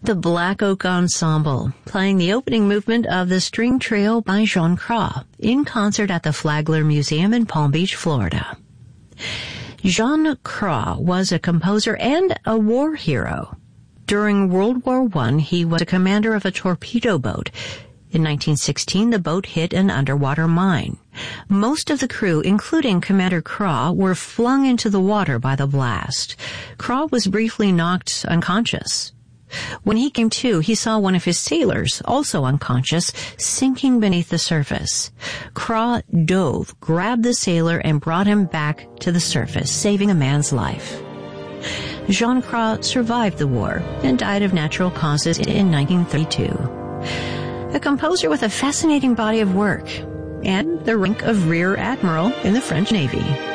The Black Oak Ensemble, playing the opening movement of the String Trio by Jean Cras, in concert at the Flagler Museum in Palm Beach, Florida. Jean Cras was a composer and a war hero. During World War I, he was a commander of a torpedo boat. In 1916, the boat hit an underwater mine. Most of the crew, including Commander Cras, were flung into the water by the blast. Cras was briefly knocked unconscious. When he came to, he saw one of his sailors, also unconscious, sinking beneath the surface. Cras dove, grabbed the sailor, and brought him back to the surface, saving a man's life. Jean Cras survived the war and died of natural causes in 1932. A composer with a fascinating body of work and the rank of Rear Admiral in the French Navy.